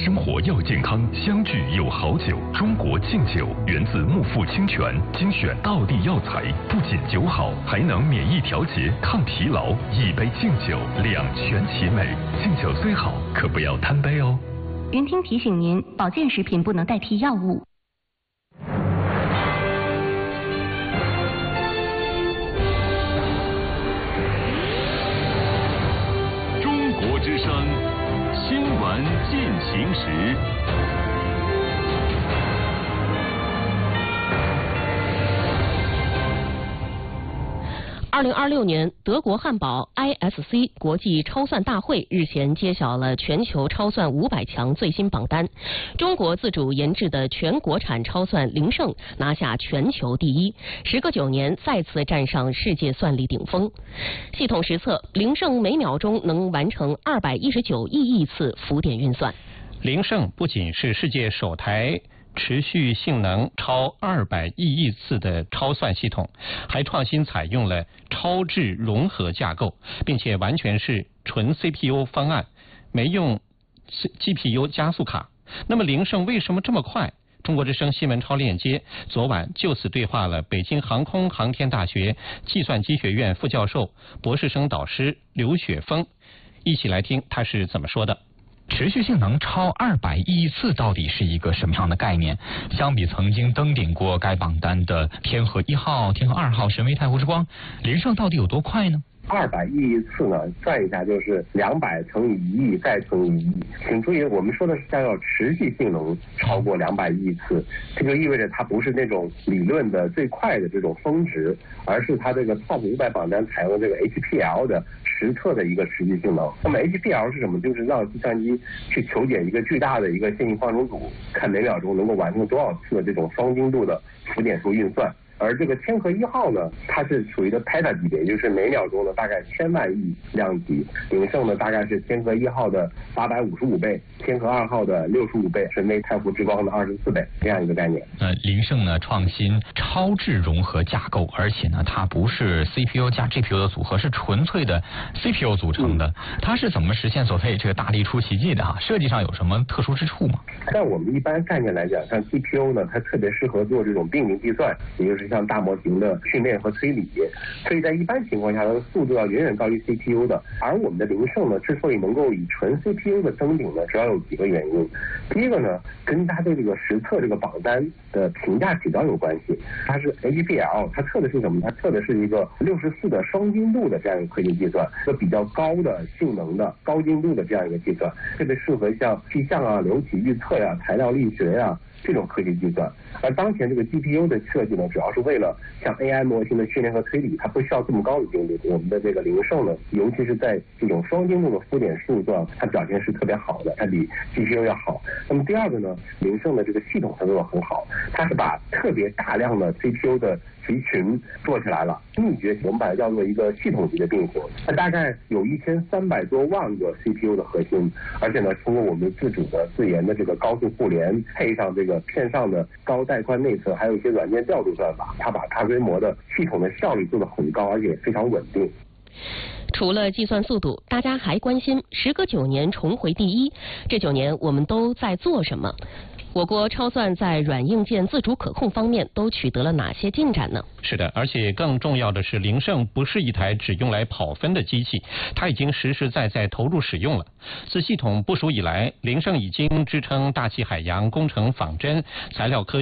生活要健康，相聚有好酒。中国劲酒源自木富清泉，精选道地药材，不仅酒好，还能免疫调节、抗疲劳。一杯劲酒，两全其美。劲酒虽好，可不要贪杯哦。 云听提醒您，保健食品不能代替药物。 中国之声新闻进行时。 2026年德国汉堡 ISC 国际超算大会日前揭晓了全球超算500强最新榜单，中国自主研制的全国产超算灵胜拿下全球第一，时隔9年再次站上世界算力顶峰。系统实测，灵胜每秒钟能完成219亿亿次浮点运算。 灵胜不仅是世界首台持续性能超200亿亿次的超算系统，还创新采用了超智融合架构，并且完全是纯 CPU 方案，没用 GPU 加速卡。那么灵胜为什么这么快？中国之声新闻超链接昨晚就此对话了北京航空航天大学计算机学院副教授、博士生导师刘雪峰，一起来听他是怎么说的。 持续性能超200亿亿次到底是一个什么样的概念？相比曾经登顶过该榜单的天河1号、天河2号、神威太湖之光，灵胜到底有多快呢 ？200亿亿次呢，算一下就是200乘以1亿再乘以1亿。请注意，我们说的是要持续性能超过200亿次，这个意味着它不是那种理论的最快的这种峰值，而是它这个 TOP 500榜单采用这个 HPL 的实测的一个实际性能。那么 HPL 是什么？就是让计算机去求解一个巨大的一个线性方程组，看每秒钟能够完成多少次的这种双精度的浮点数运算。而这个天河1号呢，它是属于的 peta 级别，就是每秒钟的大概1000万亿量级。灵胜呢大概是天河1号的855倍，天河2号的65倍，神威太湖之光的24倍，这样一个概念。 灵胜呢创新超智融合架构，而且呢它不是 CPU 加 GPU 的组合，是纯粹的 CPU 组成的。它是怎么实现所谓这个大力出奇迹的设计上有什么特殊之处吗？ 在我们一般概念来讲，像 GPU 呢，它特别适合做这种并行计算，也就是像大模型的训练和推理，所以在一般情况下，它的速度要远远高于 CPU 的。而我们的灵胜呢，之所以能够以纯 CPU 的登顶呢，主要有几个原因。第一个呢，跟它对这个实测这个榜单的评价指标有关系。它是 HPL， 它测的是什么？它测的是一个64的双精度的这样一个科学计算，一个比较高的性能的高精度的这样一个计算，特别适合像气象啊、流体预测呀、材料力学呀这种科学计算。而当前这个 GPU 的设计呢，主要是为了像 AI 模型的训练和推理，它不需要这么高的精度。我们的这个灵胜呢，尤其是在这种双精度的浮点数上，它表现是特别好的，它比 GPU 要好。那么第二个呢，灵胜的这个系统它做得很好，它是把特别大量的 CPU 的集群做起来了。秘诀我们把它叫做一个系统级的并行，它大概有1300多万个 CPU 的核心，而且呢，通过我们自主的自研的这个高速互联，配上这个片上的高带宽内测，还有一些软件调度算法，它把大规模的系统的效率做得很高，而且非常稳定。 除了计算速度，大家还关心时隔9年重回第一，这9年我们都在做什么？我国超算在软硬件自主可控方面都取得了哪些进展呢？ 是的，而且更重要的是，灵胜不是一台只用来跑分的机器，它已经实实在在投入使用了。自系统部署以来，灵胜已经支撑大气海洋工程仿真、材料科